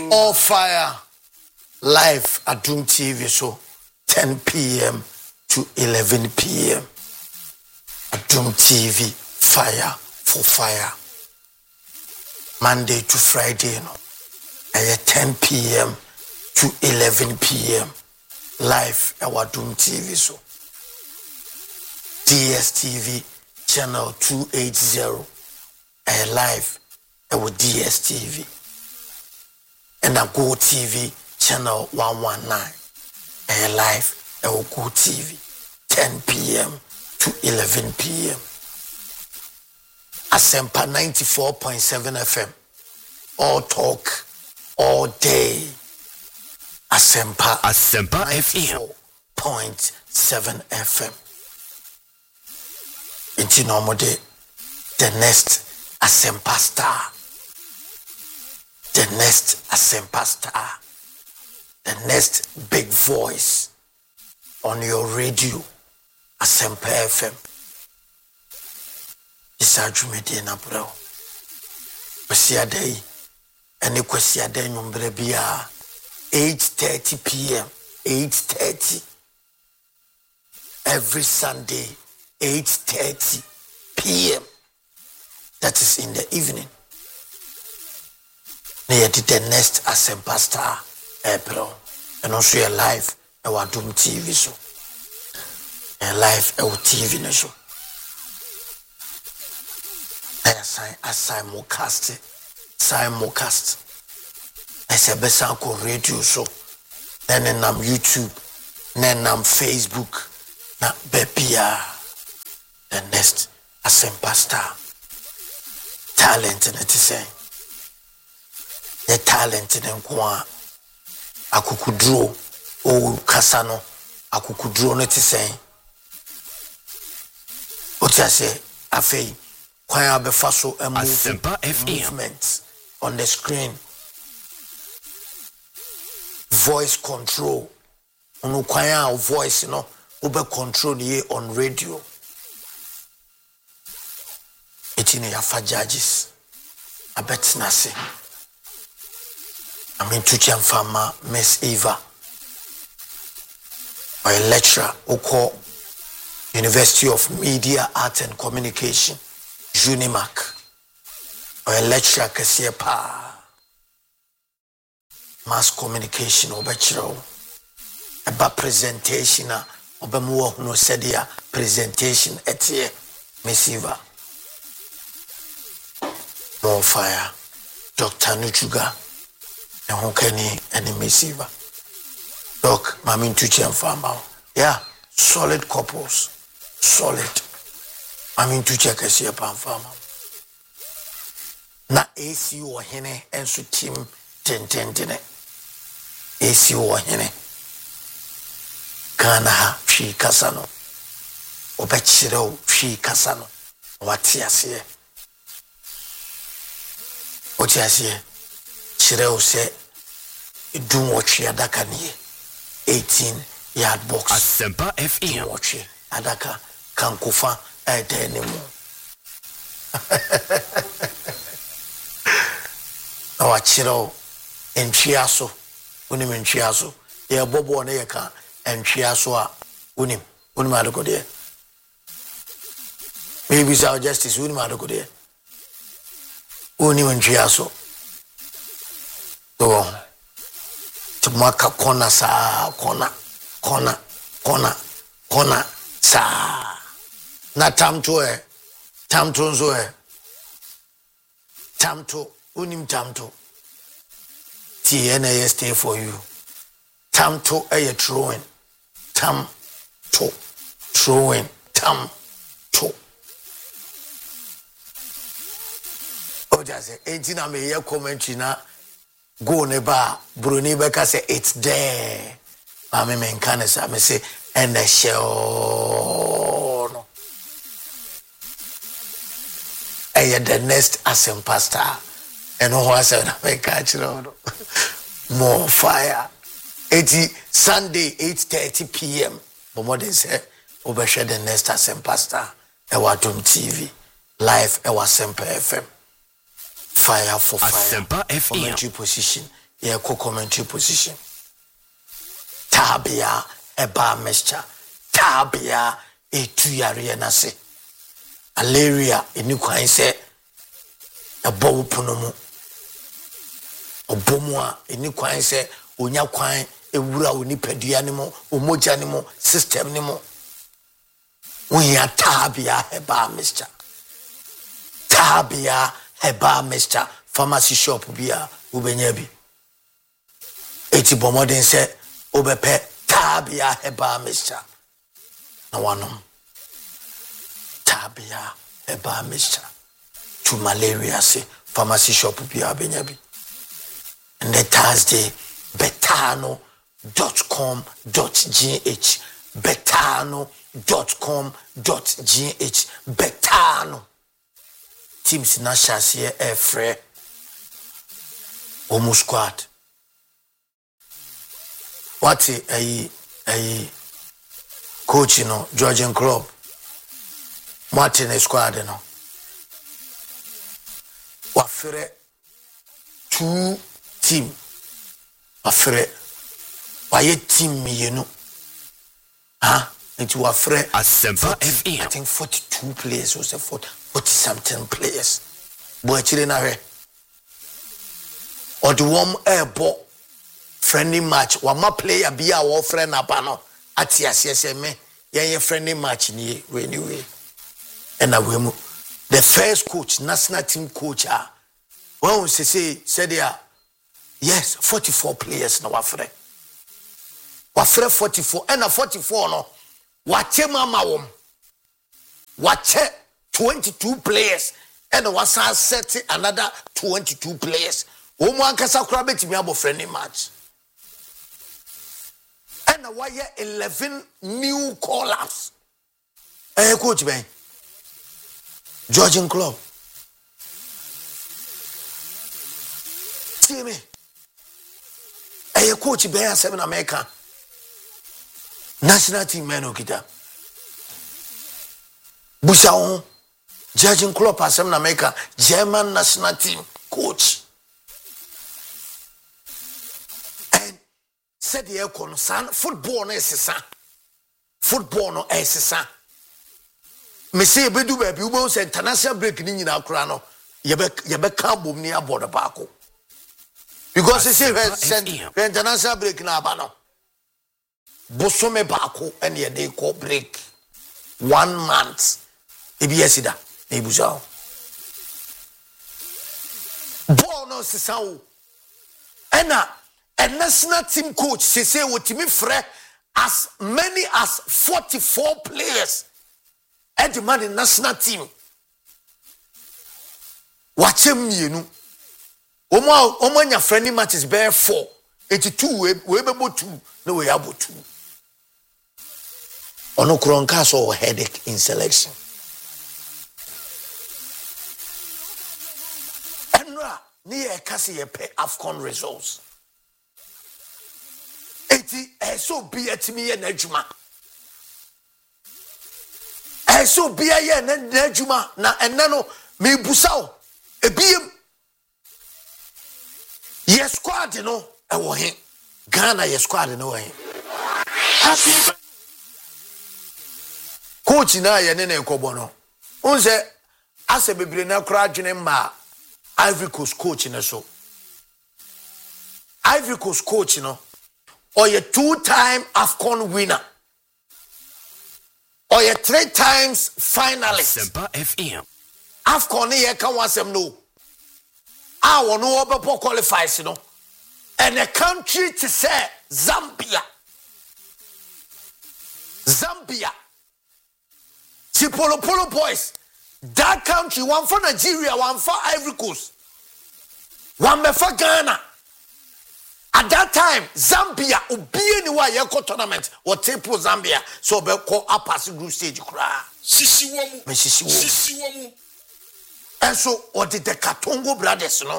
All Fire live at Doom TV, so 10 p.m. to 11 p.m. at Doom TV. Fire for Fire. Monday to Friday, 10 p.m. to 11 p.m. live at Doom TV, so DSTV channel 280 live with DSTV, and a Go TV channel 119 live with Go TV 10 p.m. to 11 p.m. Asempa 94.7 FM, all talk all day. Asempa FM 94.7 FM. Into normal day, the next Asempa star, the next Asempa star, the next big voice on your radio, Asempa FM. Isaju Medina bro. Kwasia day, and kwasia day number bia 8:30 p.m. 8:30 every Sunday. 8:30 p.m. That is in the evening. Near the next Asempa star April, and also a live our Doom TV so. A live our TV so. I simulcast. I say besanko radio so. Then I'm YouTube, then I'm Facebook, na bepia. The next Asempa star. Talent in it is saying. The talent in Nkwa. Akukudro. O Kasano. Akukudro net is saying. Otia say, Afei. Kwaya befaso a movement on the screen. Voice control. Unu kwaya voice, ube control ye on radio. Etini yafa judges. I bet nasi. I mean to Fama Miss Eva. Or a lecturer who call University of Media, Art and Communication, Unimac. Or a lecturer Kasiepa. Mass communication or bachelor. About presentation obemuwa no sedia presentation etie Miss Eva. More Fire, Dr. Nuchuga, and Honkani and Miss Eva. Doc, Mamin Tuchi and Farmer. Yeah, solid couples. Solid. Mamin Tuchi and Farmer. Na AC or Hene and so team 10 AC or Hene. Ghana, Fi Kasano. Obechiro, Fi Kasano. What's here? Otiasie chireo se idun watch adaka nie 18 yard box Asempa FM watch adaka kankufa edenemu na wachireo entwiaso unim entwiaso ye bobo na ye ka entwiaso a unim adokode maybe our justice unim adokode Oni wenjiaso. So, tumaka kona sa kona sa. Na tamto nzo tamto unim tamto. TNA stay for you. Tamto throwing. Throwing. Say, 18 I may commentary na go neba Bruni Beka say it's there. I mean I say and the show no. The next Asempa star and who I said I catch More Fire. 80 Sunday 8:30 p.m. But what they say over share the next Asempa star. Ewa Doom TV live Ewa Asempa FM. Fire for Fire. Asempa FM. Commentary position. ye co-commentary position. Tabia eba mescha. Tabia etu yare na se. Alaria eni kwan se ebo puno mu. Obomu a eni kwan se onya kwan ewura oni padua ne mo, omoja ne mo, system ne mo. Unya tabia eba mescha. Tabia eba mescha. Pharmacy shop bia ubenya bi. Eti bomodin se obepe tabia eba mescha. Na wanom. Tabia eba mescha. To malaria se pharmacy shop bia ubenya bi. And the Thursday betano.com.gh betano.com.gh betano teams na shasiye efre Omu squad. What a coach, Georgian club. Martin a squad, Wafere 2 team. Wafere why team me, It wafere Asempa FM. I think 42 players or 40 something players. Boy, children or the warm air ball friendly match. Wama player be our friend abano. Ati me. Yeah, friendly match ni anyway. And the first coach, national team coach. When we say they are yes, 44 players na wafre. Wafre 44 and a 44 no. Wache mama wom. Wache 22 players and was set another 22 players. Omo ankasa kura betimi abo friendly match. And why 11 new call-ups. Coach Ben. Georgian club. See me. Coach Ben 7 America. National team man okita. Bushao Georgian club as 7 America. German national team coach. Said the concern football no esesa football no esesa me say bedu ba bi wo say international break ni nyina kura no ye be ka bom ni aboard baako because say international break na aba no bosome baako and ye dey call break 1 month e bi esida e buja ball no esesa o ena a national team coach say what me free as many as 44 players at the man in national team. Watch him you Omo nya friendly matches bear 4 82 we be 2 no we able 2 ono kronka so headache in selection enra ni e kase ye pay AFCON results. So be at me and Nejuma. So be a yen and Nejuma na and nano me busao a beam. Yes, squad, I want him. Ghana, yes, squad, him. Coach na ya nene kobono. Unse ase bebre na kra dwene ma Ivory Coast coach na so. Ivory Coast coach or a 2-time AFCON winner, or a 3 times finalist. Asempa FM. AFCON here can want them no. I want no other qualifies, and a country to say Zambia. See Polo boys. That country, one for Nigeria, one for Ivory Coast, one for Ghana. At that time, Zambia obi anywhere yeko tournament or tempo Zambia so be call up as group stage kra. Sisiwomu. And so or the Katongo brothers no.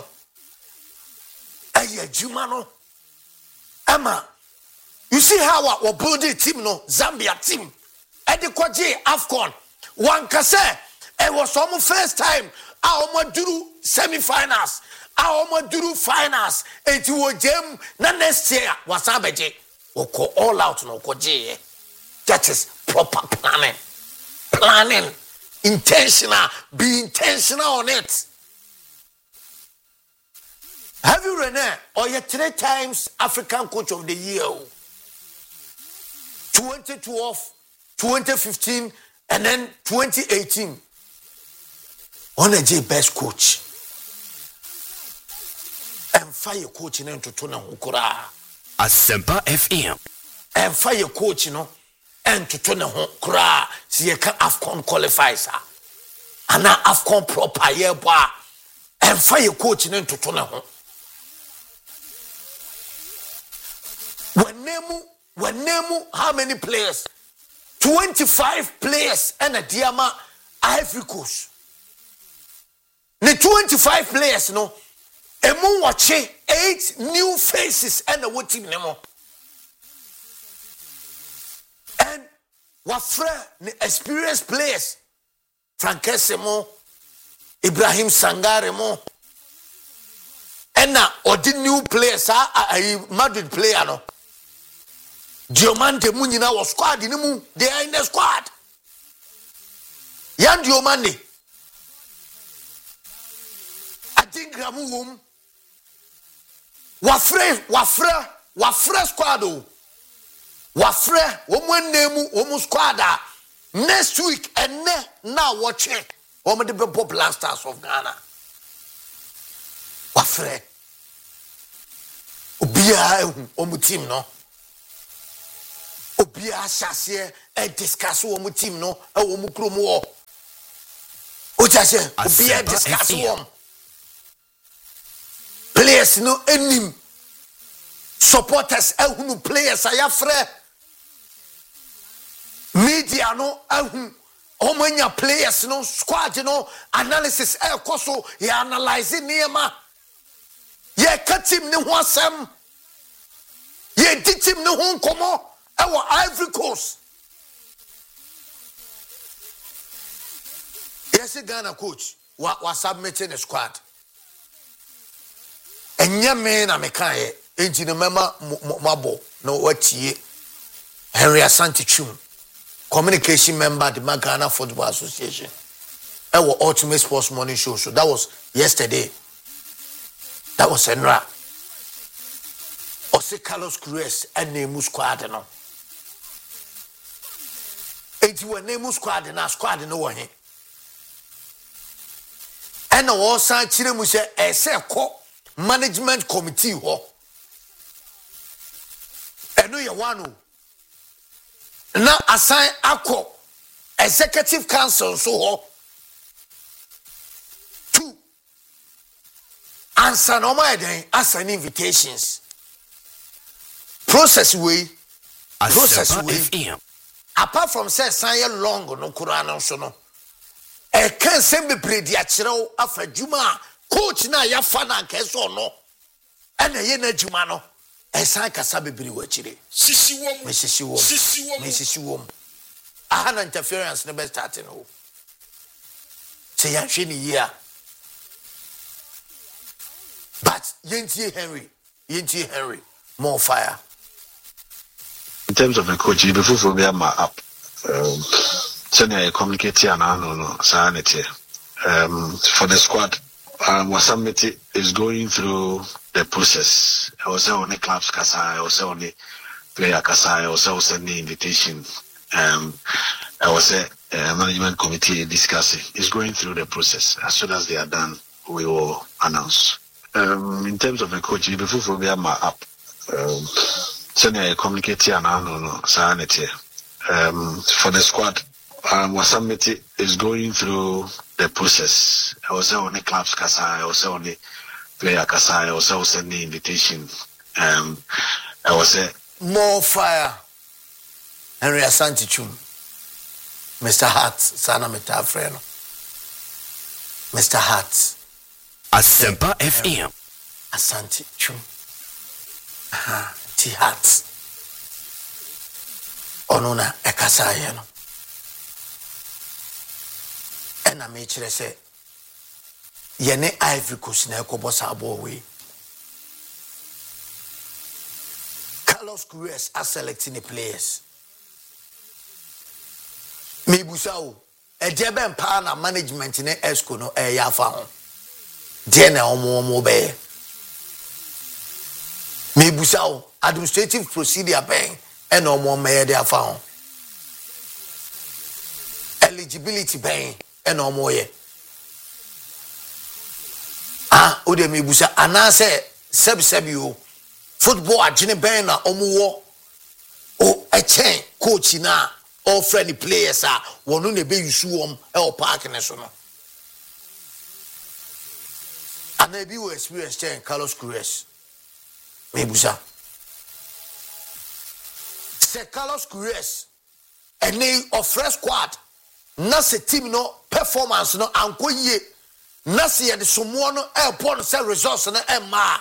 Juma no. Emma, you see how we build a team no Zambia team. Edi kwaje AFCON. One kase It was almost first time. Our duru semi-finals. Our duru finals. It was jam. Na next year was abeje. Oko all out no koje. That is proper planning. Planning. Intentional. Be intentional on it. Have you Rene? Or you 3 times African Coach of the Year? 2012, 2015, and then 2018. On a J best coach. And fire coach in to Tuna Hukura. Asempa FM. And fire coach, and to Tuna Hukura. See, you can AFCON qualifies her. And now AFCON proper year bar. And fire coach in to Tuna Hukura. When Nemu, how many players? 25 players and a Diama Ivory Coast. The 25 players, Emu watching 8 new faces and a what team Nemo. And Wafre, the experienced players, Frankesemo, Ibrahim Sangaremo, and now or the new players are Madrid player no. Diomande Munina was squad in the moon. They are in the squad. Yan Diomande. I think Ramu Wafre squad. Wafre, woman name, woman squad. Next week and now watch it. Woman the popular stars of Ghana. Wafre. Ubia omu team no. Obia Shasia and discuss one team no a woman kromo. Ojase Obia discuss one. Players no enim. Supporters ehunu players ayafre. Media no ehun. Omanya players no squad no analysis koso ye analyze niema. Ye katim ne ho asem. Ye ditim ne ho nkomo. Our Ivory Coast. Yes, Ghana coach was submitting a squad. And young men are making engine member Mabo, no what ye Henry Asante Chum, communication member the Ghana Football Association. Our Ultimate Sports Morning Show. So that was yesterday. That was Enra. Ose Carlos Cruz and Nemu squad no. You were name squad and our squad no one. And also, Chiremusha, a circle management committee. And no, you want now assign ACO executive council so 2 answer no my then assign invitations. Process way. Apart from say sign long no Quran so no. E can send me bredi achiro afa juma coach na ya fa na nke so no. E na ye na juma no. E san kasa bebiri wa chire. Sisi wom. Aha na interference no be starting no. Say ya hwe ni year. But Yentie Henry more fire. In terms of the coach, before we have my app, senior communicate here now, no, sanity. For the squad, Wasamiti is going through the process. I was on the clubs, Kasai, I was on the player Kasai, I was sending invitation. I was a management committee discussing. It's going through the process. As soon as they are done, we will announce. In terms of the coach, before we have my app, senior communicate here now, no, sanity. For the squad, Wasamiti is going through the process. I was on the clubs Kasai, I was on the player Kasai, I was sending invitation. I was more fire. Henry Asante Chum, Mr. Hart, Sana Metafreno, Mr. Hart, Asempa FM, Asante Chum, T Hart, Onuna Ekasayeno. and I make sure say yene Ivory Coast na ekobo sabo we Carlos Queiroz are selecting the players. Me busao e jebe mpa na management ne esco no e ya fa ho de na omo be me busao administrative procedure ben e na omo me de afa ho eligibility ben e na omo ye o de me busa anase sebi o football agene ben na omo wo o e chen coach na all friendly players are one ne be yusu o park ne so no and maybe we experience change Carlos Queiroz mebusa se Carlos Queiroz any of fresh squad na se team no performance no anko yie na se ye de somo no airport se resource no e ma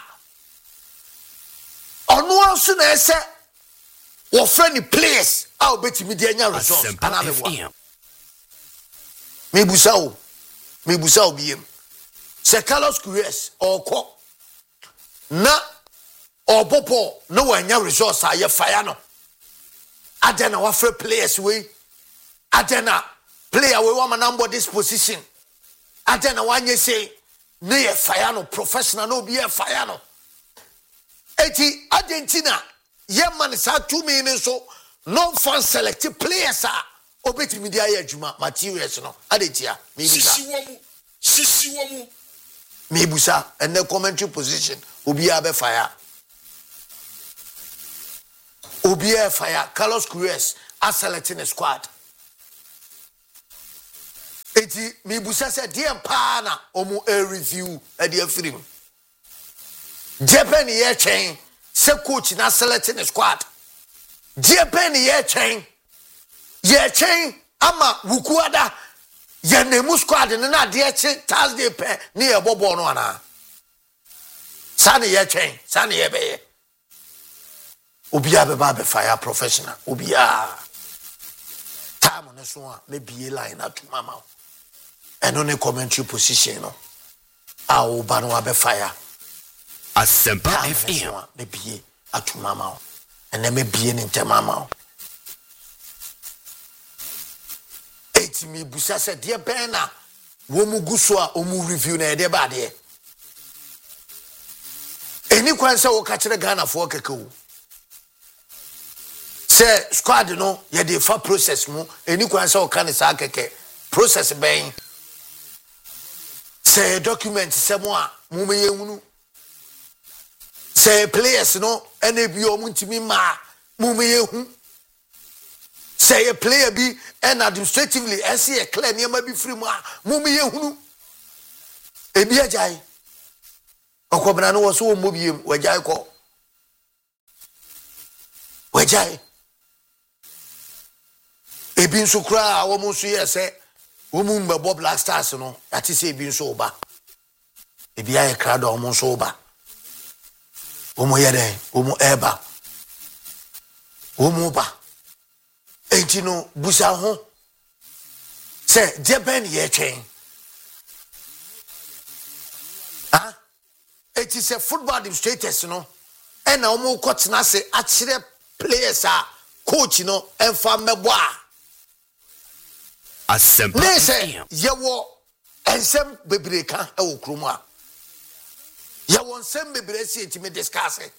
ono anso na se your friendly players I'll bet you media results another one. Me busao biem. Se Carlos Queiroz or ko na or popo no anya results aye fire no. Adena wa free players we. Adena player we wa number this position. Adena wa nye say ne fire no professional no be fire no. Eti Argentina ye man sa 2 minutes so no fan selected players are obeti media adwuma materials no adetia me busa and the commentary position obi abe fire Carlos Queiroz are selecting a squad eti me busa say dem pa na omu a review e dey film Japan ye chen se coach na selecting a squad Japan ye chain ama wukuada ye nemu squad na de che Thursday pe ne ye bobo no ana sane ye chain sane ye be obia be ba be fire professional obia time no so a me bie line atu mama eno ne commentary position no a oba no be fire Asempa FM me bie atu mama and then me be in temama. Eti mi busa se de ben na wo mu guso a omu review na de ba de. Eni kwan se wo ka kire Ghana fo keke wo. Se squad no ye de fa process mu eni kwan se wo ka ne sa keke process ben. Se document se mo a mu me yehunu. Say players no ene bi o muntimi ma mumeyehu say a player bi and administratively ese e clear niam bi free mu a mumeyehunu ebi ajai okobna no wo so wo mobiem wajai ko wajai ebi nso kra wo mu so yese wo mu mbebo Black Stars no ati say ebi nso oba ebi aye kra do mo nso oba Omo yere, omo eba. Omo ba. Enti no busa ho. Se Japan ye chen. It is a football administrators no. E na omo kwotena se akire players a coach no emfa meboa. Asempa. Ne se ye wo ensem bebreka e wo kromo a. Ya won sem bebresi etime discuss it.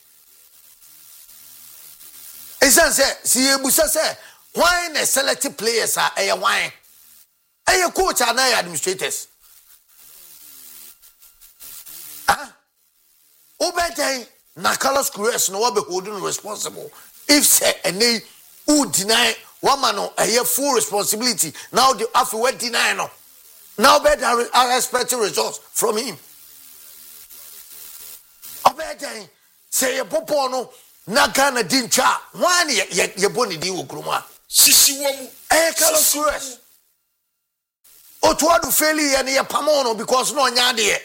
Esan se ebusa se why na select players are why? Coach and administrators. Obey na Carlos Queiroz no be holding responsible. If say any who deny one man no full responsibility. Now the after we deny no. Now better are expecting results from him. Obey say a popo no na Ghana dincha one ye boni di okroma. Sisi womu. Carlos Queiroz. Otuadu faili ya ni ya pamono because no nyade.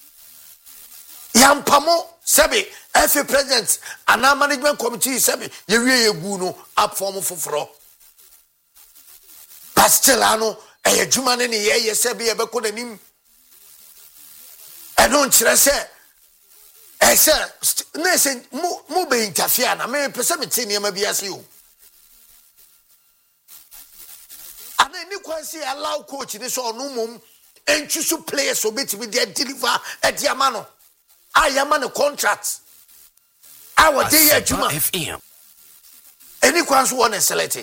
Yampamo sebi FA president and management committee sebi ye gu no up form foforo. Pastelano ɛyɛ adwuma ne ne yɛyɛ sɛ bi yɛbɛkɔ n'anim ɛno nkyerɛ sɛ ɛsɛ na ɛsɛ mo bɛ interfere na me pɛ sɛ mete nneɛma bi ase o ana ni kwansi allow coach ni so ɔno mom entwi so players obetimi dey deliver ɛde ama no ayama no contract our day adwuma FM any kwanso won select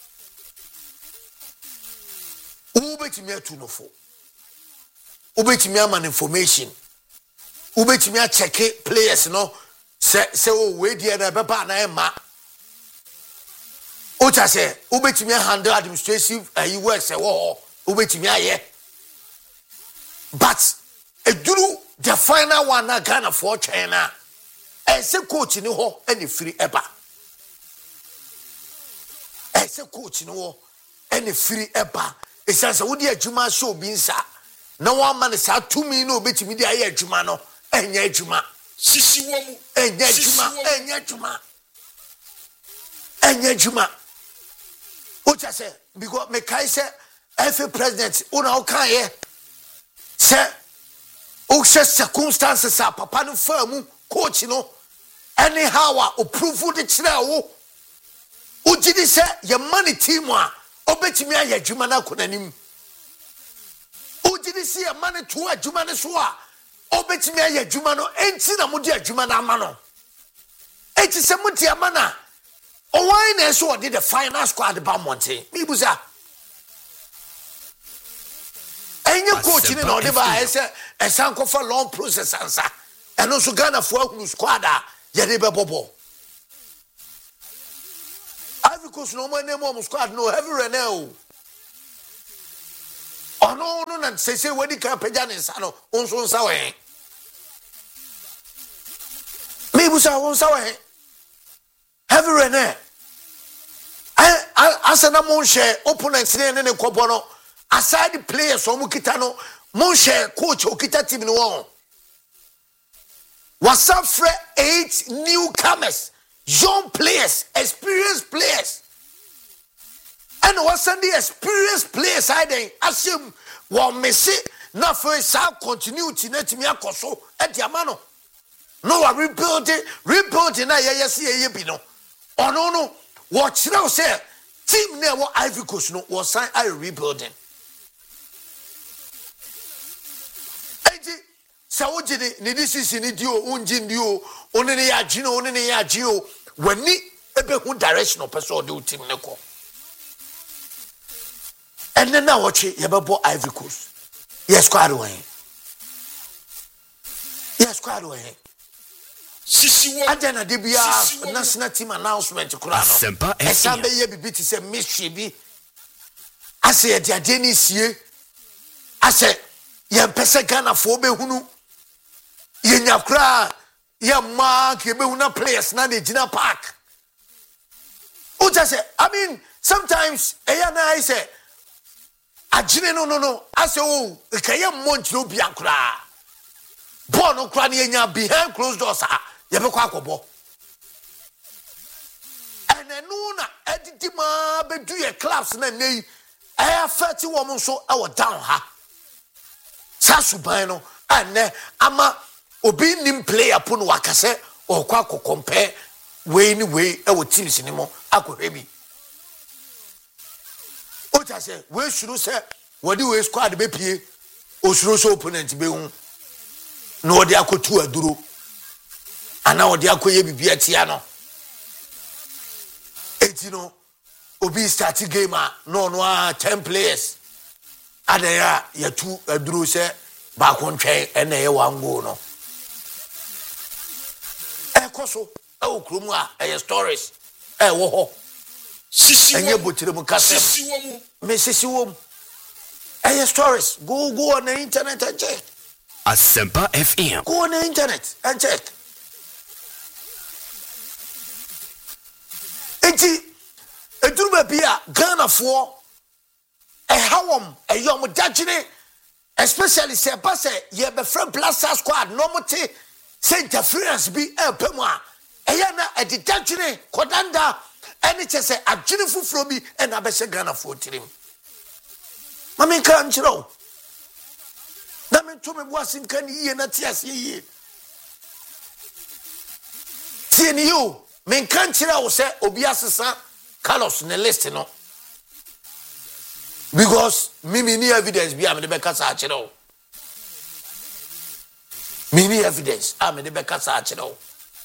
ubetimi atu no fo ubetimi ama information ubetimi a check players no se o we dey na beba na ema Ocha say ubetimi handle administrative work say wo ubetimi aye but eduru the final one na Ghana for China say coach ni ho any free eba say coach ni ho any free eba e say wo di adwuma show bi nsa na one man say 2 million no ubetimi di aye adwuma no enya adwuma sisi wo mu enya adwuma Ocha say because me kai say FA president una okaye say o circumstances are papa no famu coach no anyhow approve the kire wo o gidi say your money team a obetimi aye adwuma na konanim o gidi say your money to adwuma ne so a obetimi aye adwuma no enti na mo di adwuma na ama no enti say mo di ama na oh, why na so did the final squad ba monte me buza enye coach ni no de ba ese esanko for long process ansa eno so Ghana for akunu squad a ye de be bobo Ivory Coast no mo name mo squad no heavy renel ono no na say wedi ka pagya ne nsa no onso nsa we me buza onsa we heavy renel asana mo share opponents ne ne kobo no aside players o mu kita no mo share coach o kita team no won wasafre 8 newcomers young players experienced players and wasn't the experienced players I dey assume one messy na for sa continuity na timi akoso e dia ma no rebuilding na ye bi no ono no watch now say team near what Ivory Coast no was sign I rebuilding. Enti Saudi ni this is ni dio unjin dio onene ya jino wani ebe hu direction of person the team ne ko. And then now watch ye bebo Ivory Coast. Yes squad way. Adena debia national team announcement kura no esambe ye bibi ti se mystery bi ase ye dia deni sie ase ye pese Ghana fo be hunu ye nyakura ye mark ye be huna players na de gina park o just say I mean sometimes eya na I say agine no ase o kaye monthly obi akura ball no kura na ye nya behind closed doors yebekwa akobo enenuna edidima bedu ye clubs na nei aya 30 wo so e wo down ha sasuban no ane ama obi nim player po no wakase okwa compare we ni we e wo teams ni mo akohwe bi o ta se we shuru se wodi we squad be pie o shuru so opponent be hu no odi akotu aduro ana odi akoye bibia tia no etino obi start game no 10 players adaya ya tu aduro se ba ko ntwen ene ye one goal no ekoso e okromu a e stories e wo ho sisi enye botire mu kasem sisi wo mu e stories go on the internet and check Asempa FM go on the internet and check. Enti eduruma bia Ghana for hawom yom dagene especially say pass ye be friend blaster squad no mote say interference bi pemu a eya na edidagene kodanda eni che say agene fufuro bi na be se Ghana for tirim Mami kan chiro. Na me to me boasin kan yie na tiase yie. Tie ni yo, me kan chira wo se obi asesa Carlos ne list no. Because me ni evidence bi am de be kasa chiro. Me ni evidence am de be kasa chiro.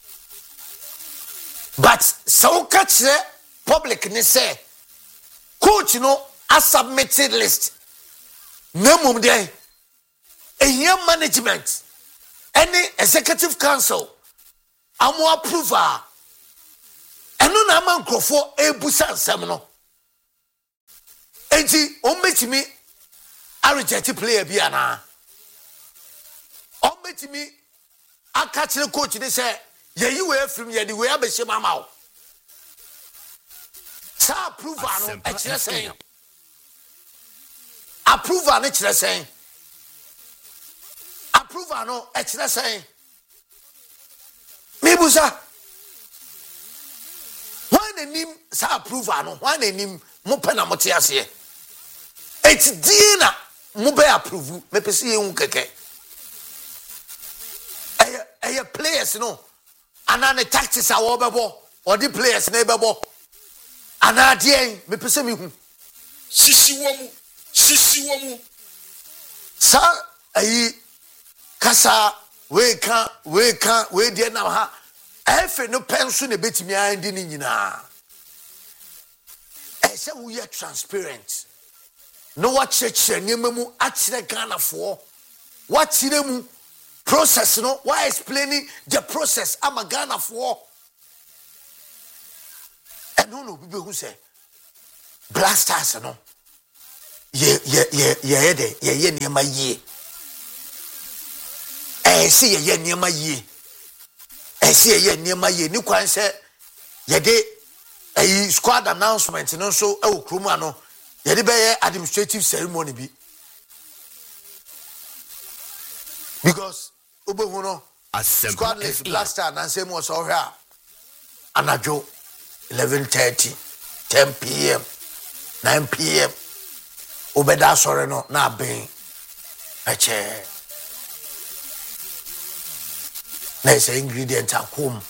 But so catch the public ne say coach no a submitted list. Nemum dey a management any executive council amo approval eno na man krofo ebusa nsem no enti o metimi a reject player bi ana o metimi aka kire coach ne say yeyi we afrim ye di we abehye mama o sa approval no e kire say approval ne kire say approval no e kire say mebusa why the name sa approval no why the name mo pena mo te ase eti dina mo be approve me pese ye hu keke eye players no ana ne tactics a wo bebo or the players na bebo ana de me pese me hu sisi wo mu sa ayi kasa we dey na ha efe no penso ne betimi andi ni nyina e se we are transparent no what church nyemamu akire Ghana for what chiremu process no why explaining the process am a Ghana for and no be who say blasters no ye niema ye see ye niema ye see ye niema ye ni kwan say ye de a squad announcement no so e okroma no ye de be administrative ceremony bi because obehu no squad list blaster na say mo so hwa anajo 11:30 10 p.m. 9 p.m. obeda sore no na ben eche na is ingredient akom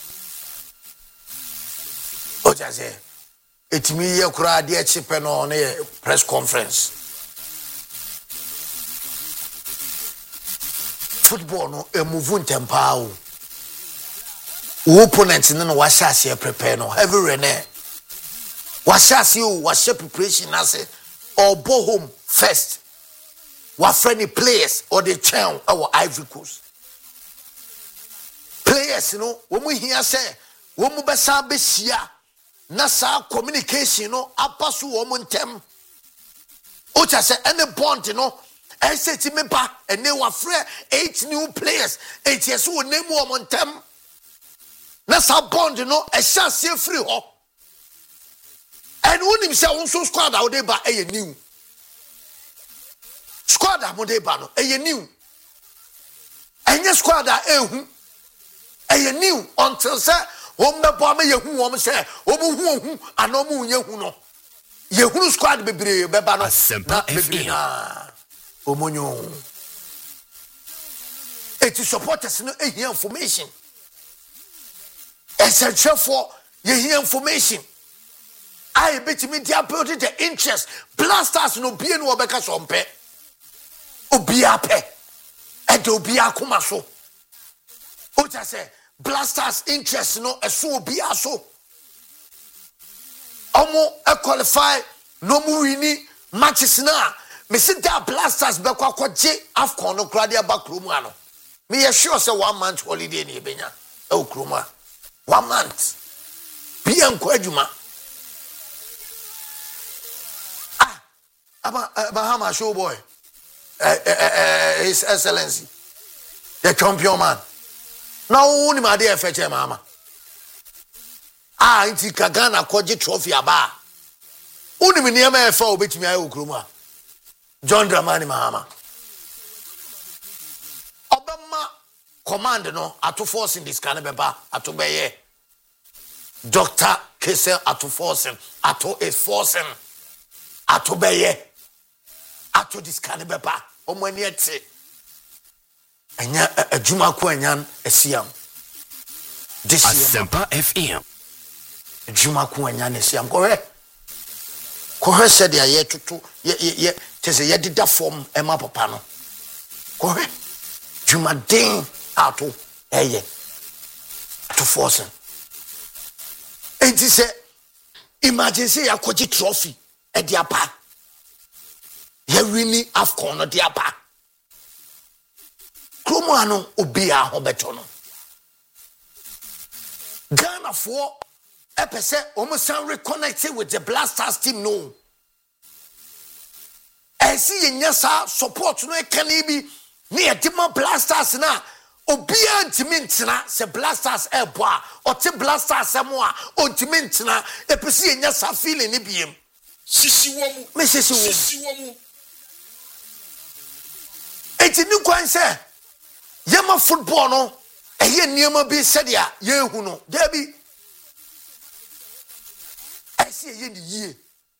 o ja say etimi ye kura de echipe no na press conference football no e move ntempa o opponent no wa share prepare no heavy rain wa share preparation na say or go home first wa friendly players or the town our Ivory Coast players no wo mu hia say wo mu besa besia na sa communication no apaso wo mu ntem o cha say any bond no e say ti me ba ene wa free 8 new players 8 years wo name wo mu ntem na sa bond no e sha se free ho and when him say on so squad out dey ba e new squad am dey ba no e new enye squad a ehu e new until say won be bo me yehu won say obu hu anomu yehu no yehu squad bebre be ba no na bebre na omonyo it supporters no e hear information essential for you hear information I bet me dia build the interest blasters no be no obeka so mpe obi ape e do obi akoma so o ja say blasters interest no eso obi aso omo e qualify no mu wini matches na me see that blasters be kwa kwaje afcon no kra dia back room ano me ye sure say 1 month holiday ni ebenya e okroma 1 month bi enko adwuma Bahama show boy, His Excellency, the champion man. Now only my dear fetch mama. Inti Kagana koji trophy aba. Only me near me for which me I ukruma. John Dramani Mahama. Obama command no atu force in this canabeba atu beye. Dr. Kessel atu forcing atu is forcing atu beye. ato this kind of beba omani ete enya adwuma ko enyan esiam this year Asempa FM adwuma ko enyan esiam ko he said ya yetutu ye tese ye dida form ema papa no ko he dwuma den ato eye to force enti se imagine say yakoji trophy e dia pa ye winning AFCON no dia pa kromo ano obi a ho beto no Ghana for epese almost reconnected with the Blasters team no I see yenya support no can be near Dima Blasters na obi antimentina se Blasters eboa or te Blasters amoa ontimentina epese yenya sa feeling ni biem sisi womu eti ni kwan se yema football no eye niema bi sedia ye hu no dabi I see ye ni ye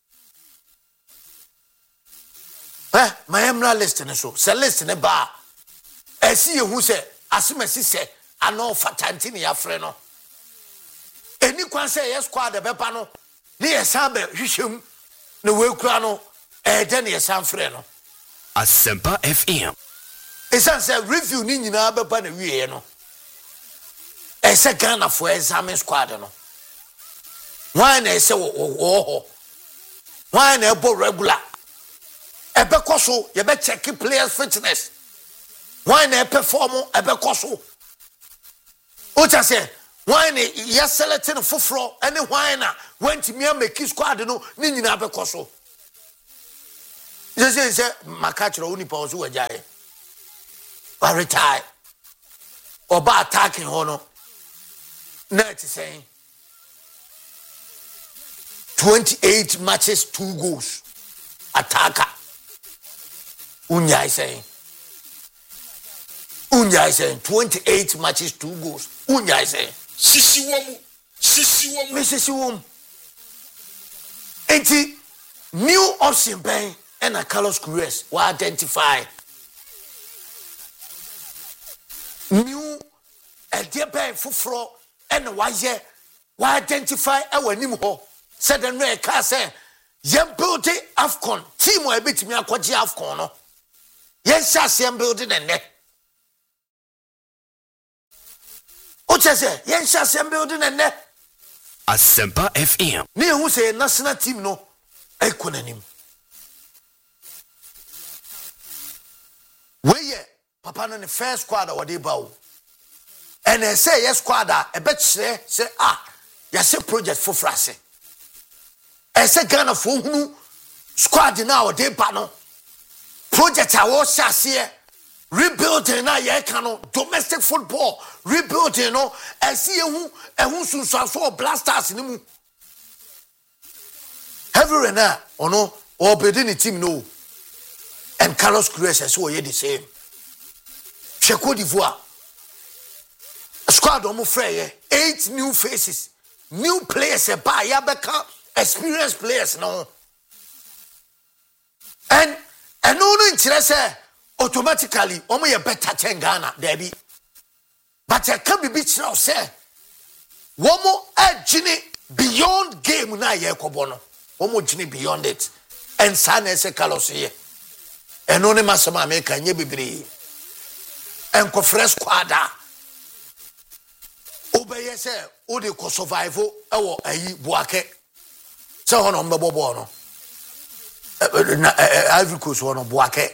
my emra list ne so se list ne ba I see ye hu se asimasi se ano fatanti ne ya frɛ no eni kwan se ye squad de beba no ne ye sabe hwehwem ne we kura no de ne ye san frɛ no Asempa FM esan se review ni nyina beba na wie no ese Ghana for examine squad no why na ese wo why na ebo regular ebe koso ye be check players fitness why na perform ebe koso o cha say why na ye selecting foforo any why na went me make squad no ni nyina be koso je say makachiro oni pa ozo wajaye ba retire oba attacking hono net saying 28 matches 2 goals attacker unyai saying 28 matches 2 goals unyai saying sisi womu enti new option ben and a Carlos Cruz will identify new a dear ben fufro and why identify our name ho said the no car say yem build AFCON team will bit me akwaji AFCON no yes yam building and net o say yes yam building and net Asempa FM me who say national team no ekonanim we papa no the first squad or dey bawo and they say yes squad a bet say ya say project for frase e say Ghana for hunu squad na o dey ba no project a wo shase rebuilding na ye kan no domestic football rebuilding no e see ehun sunsuaso Blasters ni mu every na ono o bedi ni team no and Carlos Cruz so ye the same Côte d'Ivoire squad omo frey 8 new faces new players ba ya beka experienced players no and no interest automatically omo ye better than Ghana there be but I can be chira say womo agini beyond game na ye kobo no womo gini beyond it and sana say Carlos here and no masama America nye bibiri and ko fresh squad obeye say o de ko survive ewo ayi buake say hono mbebo bo no Ivory Coast hono buake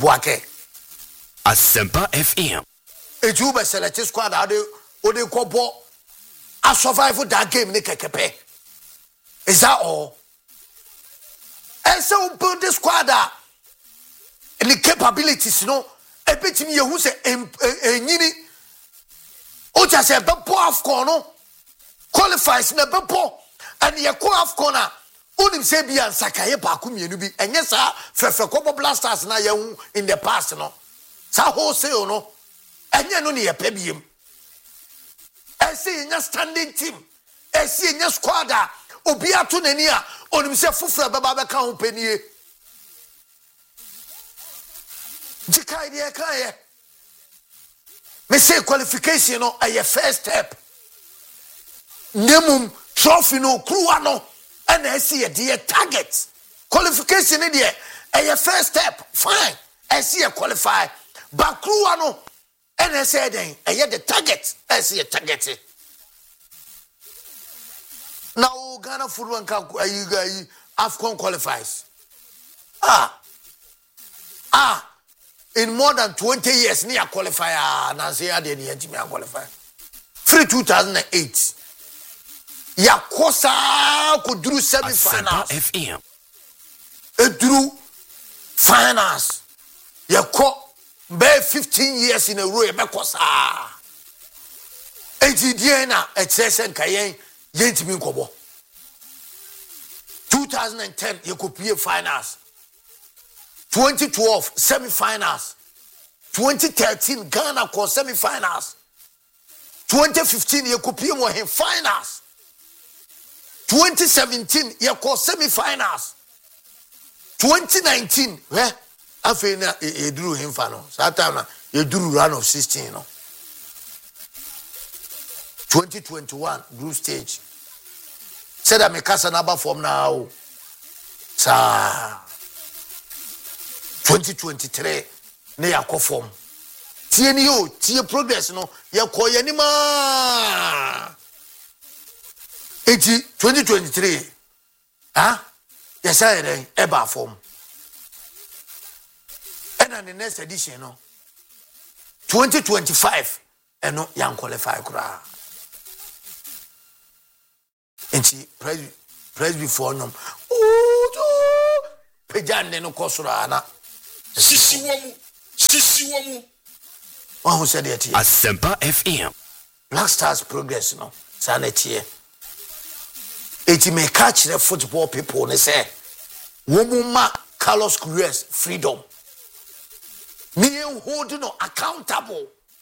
Asempa FM eju be select squad o de ko bo a survive that game ni kekepe is that all and so build the squad and the capabilities no e betimi ye hu say enyini o ja say bebo AFCON no qualifies na bebo and ye ko AFCON na onim say bi ansaka ye ba ku mienu bi enye sa frefe kobo Blasters na ye hu in the past no sa wholesale no enye no ne ye pa biem e say nya standing team e say nya squad a obi ato nani a onim say fufura baba be ka ho panie Jika idea kaye. Me say qualification no a first step. Nemum trophy no kruwa no and I see a dear target. Qualification idea a first step. Fine. I see a qualify. But kruwa no and I say then I get the target. I see a target. Now Ghana football you AFCON qualifies. In more than 20 years, near qualifier, Nancy Adeni qualifier. Free 2008. Yakosa could do semi-finals. FM. It drew finals. Yako be 15 years in a row. Yakosa. Diana at Session Kayen Yentimin Kobo. 2010, Yakopi finals. 2012 semi-finals, 2013 Ghana called semi-finals, 2015 Yekopiem were in finals, 2017 Yekop semi-finals, 2019 I feel you drew him finals. That time you drew run of 16. 2021 group stage. Said I make us another form now. Sir. 2023 ne yakɔ form tie ni o tie progress no yakɔ yanima eti 2023 yesa yɛn eba form ɛna the next edition no 2025 ɛno yan qualify kura enti praise before nom pejande no kosura na Sisi wamu. Who said it? Asempa FM. Black Stars progress, no. Sanity. It may catch the football people. They say, Womuma Carlos Cruz freedom. Me holding no accountable.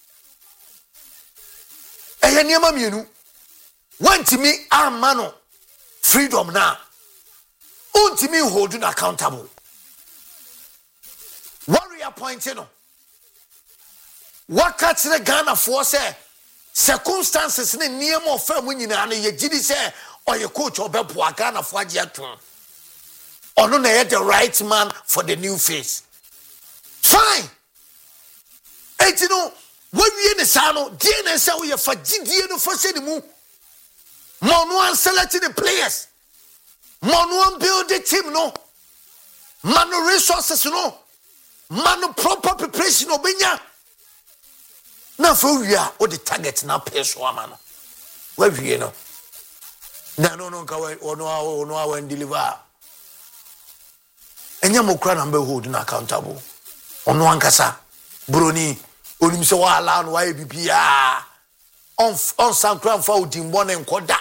Eyaniyama mienu. Want me mano freedom now. Want me holding accountable. Warrior point no. What catch the Ghana for say circumstances ne name of firm nyina na ye gidi say or your coach or bebo Ghana for agiaton. Or no na the right man for the new face. Fine. Eti no when we in the sano DNA say we for gidi no for say the mu. Mo selecting the players. Mo build the team no. Man resources no. Man proper preparation obenya na for we are o the target na peso amano we wie no na no ka we ono when deliver enya mokra na be hold na accountable ono ankasa broni onim se wa ala no wa bibia on sankran fa odimbo na nkoda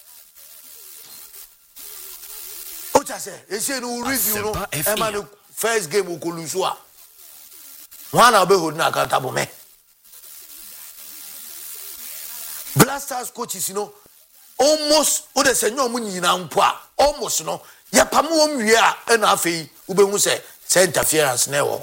o ta se e se no review no e ma no first game o ko luso a one will be holding accountable me. Blasters coaches, almost what they say no money in almost no. Ya pamu we are and afi ube say interference never.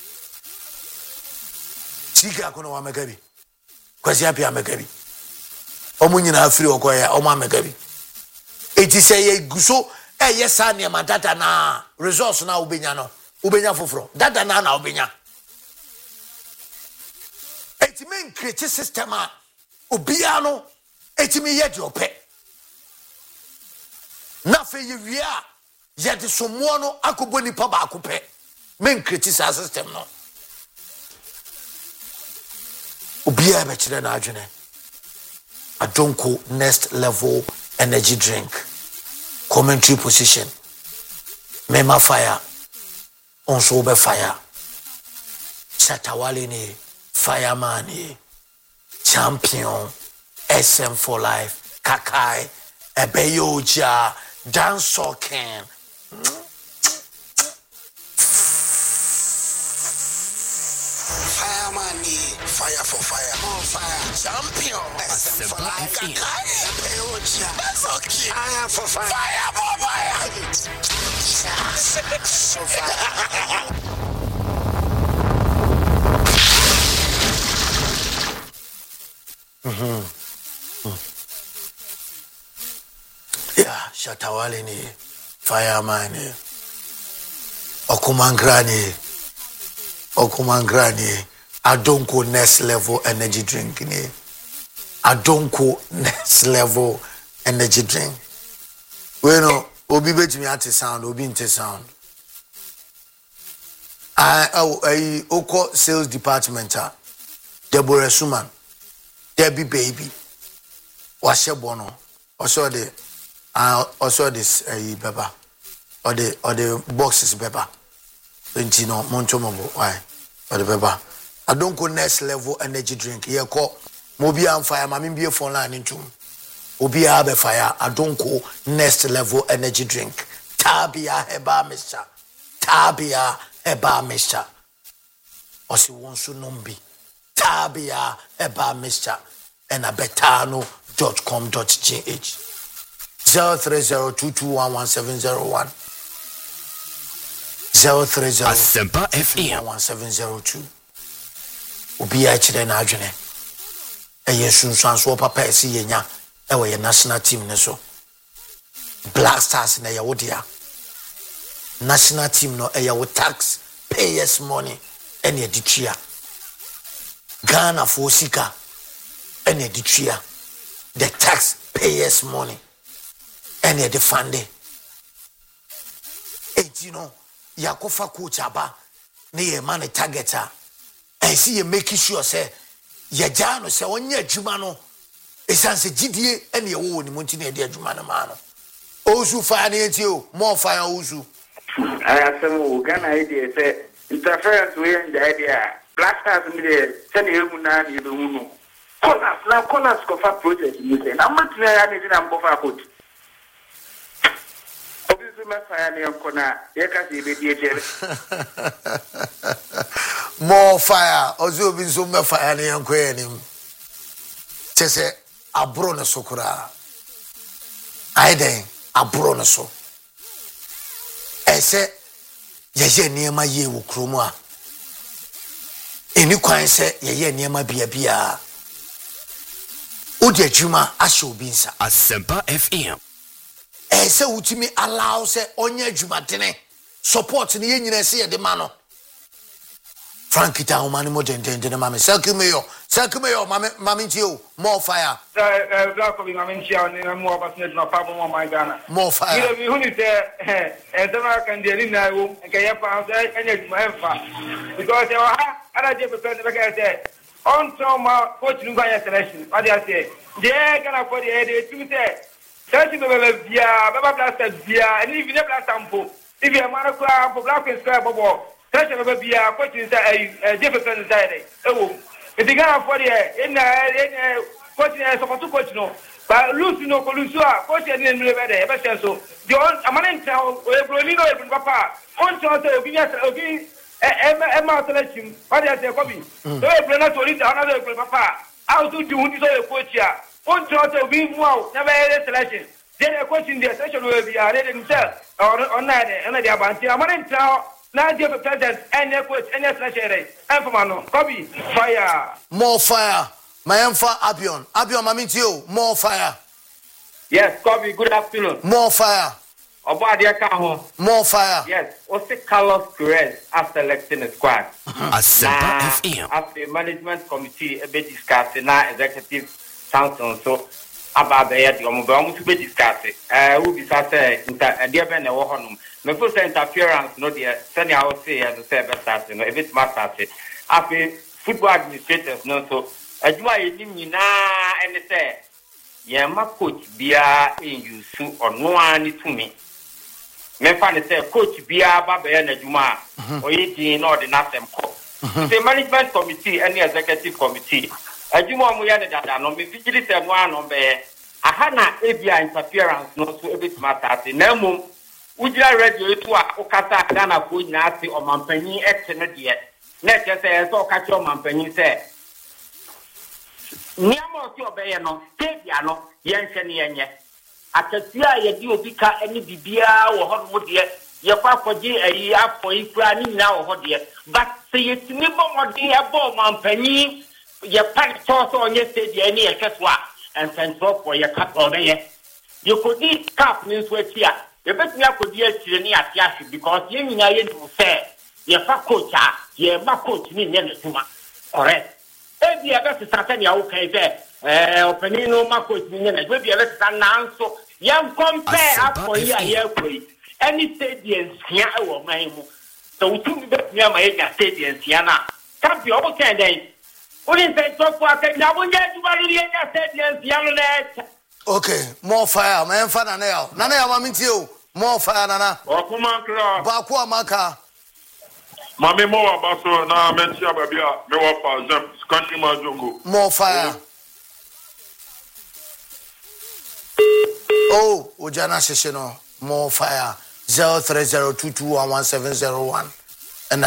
Sika kono wa megabi. Kwasi api amegabi. Omunyi na afiri okoya o ma megabi. Eti say ye guso yes ania matata na resource na ubenya no. Ubenya foforo. Data na ubenya. Etimen create system a obiano etimi ye de ope na fe ye wi a ye de somo no akobo nipa ba akope men create system no obia be kire na adwene adonko next level energy drink commentary position mema fire on so be fire Shatawale ni fireman champion SM for life Kakai Ebeyoja Dancer Ken fireman fire for fire on fire champion SM for life Kakai Ebeyoja Dancer Ken fire for fire fire for fire so fire Yeah, Shatawale ni fireman ni Okumangrani Adonko next level energy drink ni Adonko next level energy drink. We know obi betimi ate sound obi inte sound. I oko sales department Deborah Suman Debbie baby washe bono also this beba or the boxes beba no monchomo why or the beba I don't go next level energy drink here call mobi am fire mami be phone line into obi have fire I don't go next level energy drink tabia heba mister osi wonsu nombi tabia heba mister and abetano.com.gh 03022111701 030 Asempa FM 1702 Obi a chire na adwene eye sunsuanso papa esi yenya ewe ye national team ne so Black Stars na ye wodia national team no eye wo tax payers money ene editua Ghana for sika ene editua the tax payers money and the funding. Yakofa coach aba ne man a targeter and see you making sure say ya jano say onye adwuma no esanse gidie and ye wo ni montine de adwuma na ma no ozu fire na etio more fire ozu ayasemu Ghana idea say interference we in the idea Black Stars me dey send emu na ni do hunu corners go for project you say na matna ya ni na mbo fa coach more fire ozo bi so me fire ne yankoye nim chese abro na sokura aiden abro na so ese yeye niema ye wo kromu a eni kwan se yeye niema bia odi adwuma ahye obi nsa Asempa FM say utimi allow say onye adwumadene support ne yenyina se ye de ma no Frank ita o mani mo den mama Sakumeyo mama ntio more fire black of mama ntio ni mo basnet no pa mo my Ghana more fire you who ni say ezema kan de ni na wo nke ye pa anya adwuma emfa because you ada je pe pe say on trauma coach nu gba selection what do you say je Ghana for the head to say Sẹ́ẹ̀tì bẹ̀bẹ̀ bíà bẹ́bà blaster bíà ẹni ìfi ní blaster mpò ìfi ẹ̀mọ́ anakura mpò black and square bọ̀bọ̀ sẹ́ẹ̀tì bẹ̀bẹ̀ bíà kọ́ọ̀tì nsá ẹ̀jẹ̀ fẹ́fẹ́ nsá ẹ̀dẹ̀ ẹ̀wọ̀ ètò Ghana fọ́ deɛ ẹ̀nà kọ́ọ̀tì ẹ̀ sọ̀kọ̀tù kọ́ọ̀tì nọ ba lùsù nọ kò lùsù à kọ́ọ̀tì ẹ̀ ní ẹ̀nu bẹ̀ dẹ̀ ẹ̀bẹ̀ sẹ́ so di amane ntẹ̀ òyìnbó ní òyìnbó papa ọ̀ntẹ̀ ọ̀tẹ̀ òbí ẹ̀ma ọ̀tẹ̀lẹ̀ tìm wádìí ẹ̀sẹ̀ kọ́bì òyìnbó náà tó oríta ọ̀nà òyìnbó papa àwọn tó di hun ti sọ yẹ kọ́ọ̀tì à on to be wow never selection then a question the selection will be ready himself or not and the abanti amarin tell na the president and coach and selection and for mano copy fire more fire my emfa Abion mamintio more fire yes copy good afternoon more fire Obadia Kaho more fire yes Ose Carlos Perez as selecting the squad Asempa FM after management committee a bit discussed na executive council so about the yet you to be discussed. Who be such a dear Ben or Honum. My first interference, no dear, send out say as a service, a bit master. After football administrators, no so. As you are in na and say, Yama coach beer in you sue or no one to me. Me find say coach beer Baba and Juma or 18 or the Nasem Co. The management committee and the executive committee. Ajuma muyane dada no me vigili se mo anom be aha na ebia interference no so ebit matter na mum ujira radio etu a okata Ghana ko nyina ase omampanyin ete ne de na che se so okachi omampanyin se niamo ti obeye no tebia no yenhwe ne yenye akatia ye di obika eni bibia wo ho mo de ye kwa kwaji ayi afọ ikura ni nyina wo ho de but se yetimi bo mo de e bo omampanyin your pack toss on your stage any what and send for your cup or there. You could eat cup means what here. You bet me I could hear tyranny at Yashi because you know you fair. Your fat coach, your ma coach me never tuma. Correct. If you ever to Satan, you okay there. Opening no ma coach me never. If you ever to stand so young compare up for here. Any stadiums here or my. So we took me my stadiums here now. Can't be okay then. Only say talk for a now when you stadiums young. Okay, more fire, man. Fana now. Nana, I'm into you. More fire, Nana. Bakwa Maka. Mammy more about so now. Mention Babia, me wa for them. Country Majungu. More fire. Oh, Ujana Sessiono. More fire. 0302211701 and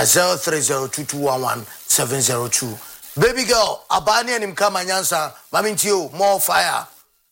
0302211702. Baby girl, Abani and him come and answer. Mammy to you. More fire.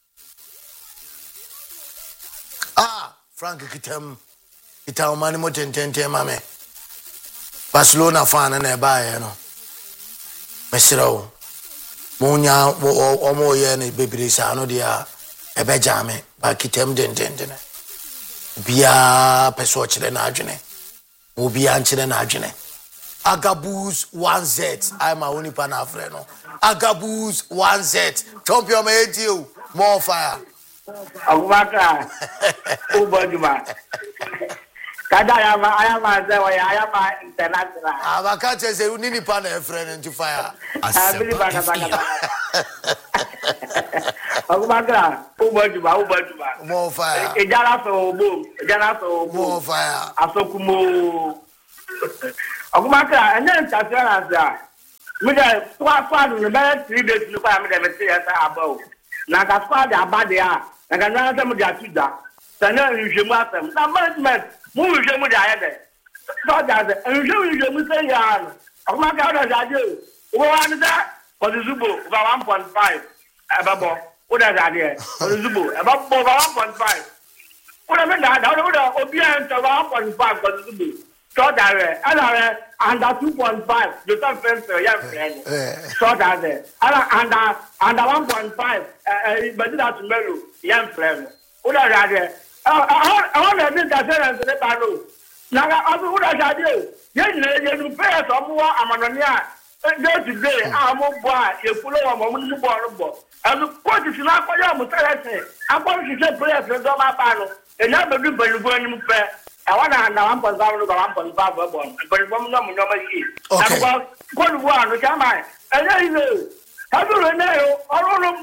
Frank Kitam Mani Motente Mame Barcelona fan and a buyer, no. Messero Monia or more yen, baby, Sano dia, a bejame, but Kitam dentine. Bia Pesoch and Argene, Ubianchi and Argene. Agaboo's 1Z, I'm a Unipanafreno. Agaboo's 1Z, champion made you, more fire. Abubakar Ubajuma Kada I am international. Abubakar says you need a friend to fire. Abubakar Ubajuma more fire. Ejala so more fire. Asokumo Abubakar and then Tatiana me the squad in the 3 days to come me the say about. Na ka squad abadia na ka na them dia tuda sana nhwemu asem na management mu nhwemu dia ye de so that nhwemu say ya no akoma ka da jaje wo wan da for the zubo over 1.5 ababo wo da jaje for the zubo ababo over 1.5 wo da me da obi an to 1.5 for the zubo so that under 2.5 you don't fence ya friend so that under 1.5 but that melo young friend who da radio I want to think that the baro na abu who da radio you pay some more amanonia day today am boy you follow am mu bo and coach is na kwa ya mutelese akwa se prayer for do ma pa no enya bedu belugo ni mu pe I want to 1.5 over 1.5 but from no money. Okay. What one, which am I? And there is how do you know? Or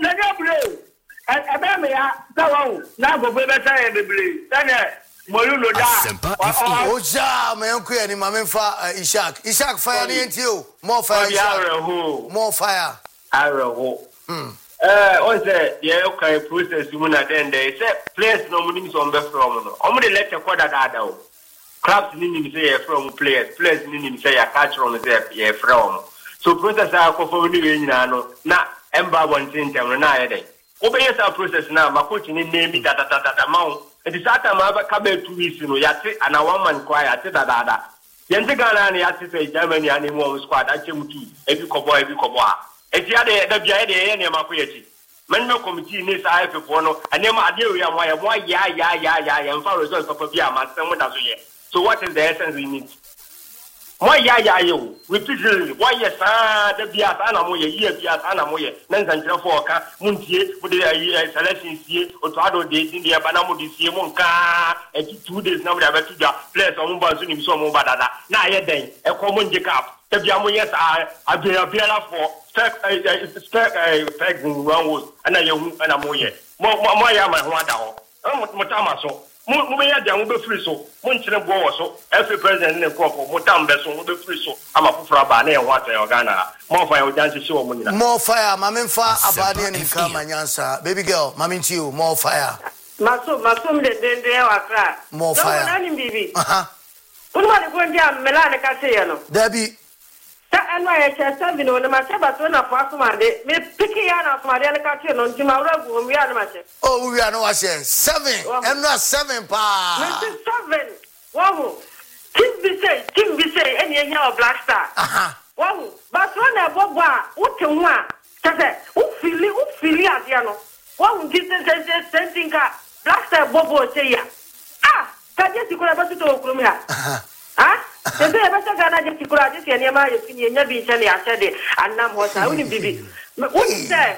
and then now go better, baby. Then Moluno da. Oh, ja, my uncle and Mamma Ishak. Ishak fire into you. More fire. More fire. Arrow. What's that? Yeah, okay, process you at then they say players no money on the from. Only let a quarter that out. Clubs need say from players need say a catcher on the from. So process are for new no na ember one thing na day. Obey our process now, my coach in name that amount. It is that time I come 2 weeks no yati and a 1 man quiet that. Yenzigana and Yati Germany and one squad at Chimuti, every cowboy. If you had the idea, any of my poetry. Men no committee needs I for one, and then my dear, why, and for results of Pia, my son, so what is the essence we need? Why, you repeatedly, why, yes, the Bias Anamoye, Bias Anamoye, Nansan Foka, Muntie, with the selection here, or Tado days in the Abanamo this year, Monka, and 2 days now, I have to place on Bazuni, so Mobada. Now, then, a common jacob. The Biamoyes are being for. Peg one was and a young and a moye. More yama, Motamaso. Mumia will be free so. Munchen so. Every president in the crop of Motam Besson will be free so. I'm a Frabane and water Organa. More fire dance show. More fire, Mamma Abadi and come and answer. Baby girl, Mammy to you, more fire. Masum de Dendea. More fire. Baby. What are you going down Melana Casino? Debbie. And my seven on the Machabasona Pasumade, me picking out of Mariana Catino on Timaro, we are much. Oh, we are no 7. I'm not 7 pa. 7. Wow. Kim be say, any black star. Wow, Barcelona Boba, Utewa, Kase, Ufili Adiano. One distance sending blaster Bobo say, ah, Kaja Sikura to Okrumia. Ah, the better Gana Sikura, this and Yama, you never be telling I said it, and now what I wouldn't be. What say,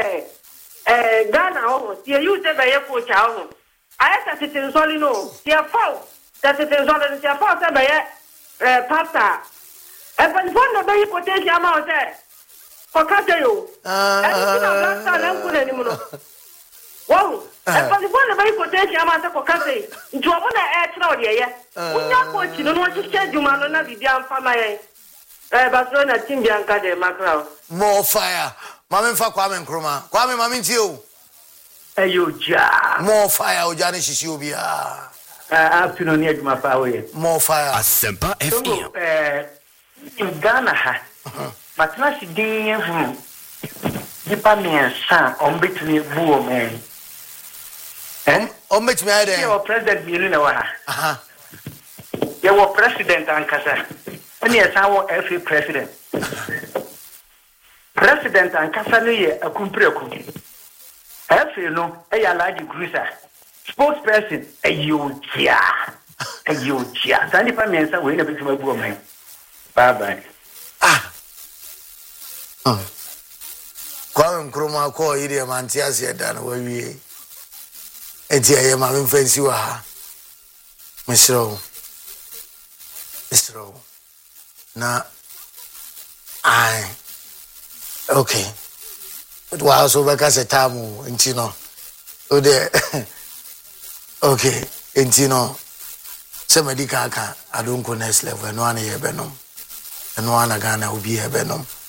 Ghana almost, you say by your coach. I asked it in Solino, your fault, that it is all in your fault by Pasta. And when one of the potential amount there, for Catayo, and I'm good anymore. Wow, and when one of the potential amount for Catay, into a money air Claudia, we not watching on what you said, you man, not be down for my Barcelona team, Bianca de Macro. More fire. Mamma fa Kwame Nkrumah. Kwame mami tio. Ayo ja. More fire o jani shishubia. Afternoon here my power. More fire. Asempa FM. In Ghana ha. Matna si din hu. Dipa miensa ombetini bu o men. Ombetimi ade. Ye o president bi na wa ha. Ye wo president ankasa. Oni esa wo FA president. President and Casanoye a Kumpreku. FA no, a large cruiser. Spokesperson, a Yuja. A Yuja. Sandy Pamiensa will never be my woman. Bye bye. Ah. Kwame Nkrumah call Idia Mantias yet than where we. Etia, my friends, you are. Mr. Now, okay. It was over Casetamu, Intino. Oh, there. Okay, Intino. Somebody I don't go next level, and one year Benum. And one again, I will be a Benum.